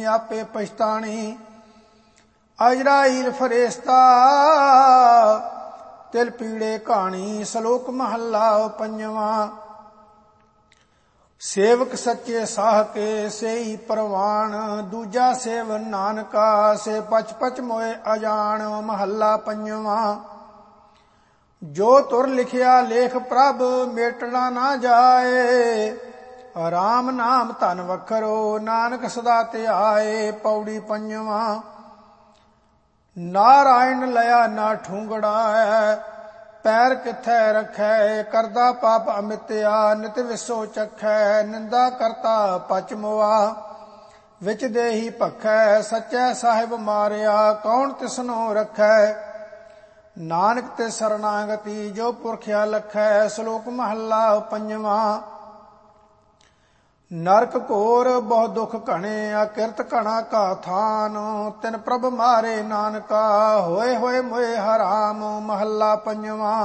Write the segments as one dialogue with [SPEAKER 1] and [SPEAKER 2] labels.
[SPEAKER 1] आपे पछताणी। अजराइल फरेश्ता तिल पीड़े कहानी। श्लोक महला पंजवां। सेवक सच्चे साह के सेई परवान। दूजा सेव नानका से पच पच मोए अजान। महला पंजवां। जो तुर लिखिया लेख प्रभ मेटना ना जाए। राम नाम धन वखरो नानक सदा ध्याए। पौड़ी पंजवां। नारायण लया ना ठूंगड़ा पैर किथे रखै। करदा पाप अमित्या नित विसो चखै। निंदा करता पच मोआ विच देही भखै। सच्चै साहिब मारिया कौन तिसनो रखै। नानक ते शरणागति जो पुरखिया लखै। श्लोक महला पंजवां। नरक घोर बहु दुख घणे अकिरत घना का थान। तिन प्रभ मारे नानका होए होए मोए हराम। महला पंजवां।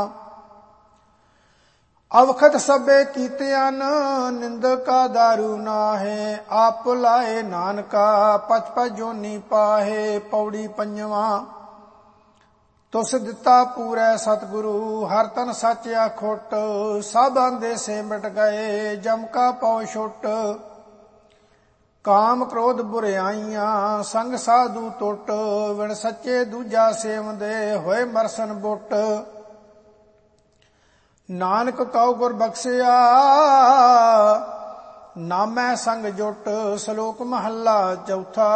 [SPEAKER 1] अवखत सबे कीतियान निंदका दारू नाहे। आप लाए नानका पच पच जोनी पाहे। पौड़ी पंजवां। तुस दिता पूरै सतगुरु हर तन सच अखुट। सब अंदेसे मिट गए जम का पौ छुट। काम क्रोध बुराइयां संग साधु टुट। विण सच्चे दूजा सेवंदे होए मरसन बुट। नानक कौ गुर बख्शिया नामै संग जुट। श्लोक महला चौथा।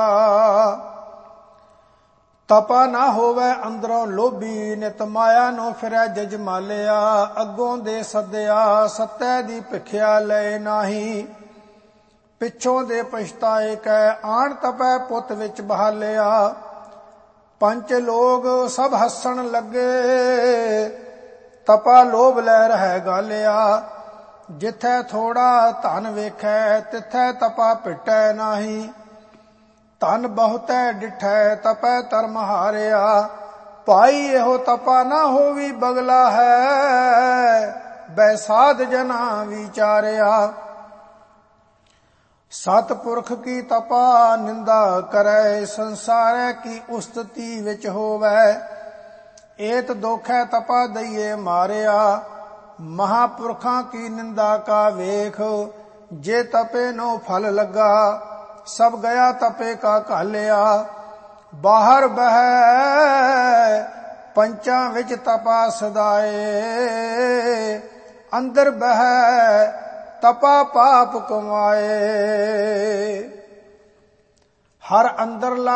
[SPEAKER 1] तपा ना होवे अंदरों लोभी नित माया नो फिरै जजमालिया। अगों दे सद्या सत्य दी भिखिया लय नाही। पिछों दे पछताए कै आण तपै पुत विच बहालिया। पंच लोग सब हसन लगे तपा लोभ लै रहै गालिया। जिथै थोड़ा धन वेखै तिथै तपा पिटै नाही। धन बहुतै डिठै तपै धर्म हारिया। भाई एहो तपा ना होवी बगला है। बैसाध जना विचारिया। सतपुरख की तपा निंदा करै। संसारै की उस्तति विच होवै। एत दोखै तपा दइए मारिया। महापुरखां की निंदा का वेख। जे तपे नो फल लगा सब गया तपे का घालिया। बाहर बह पंचां विच तपा सदाए। अंदर बह तपा पाप कमाए। हर अंदरला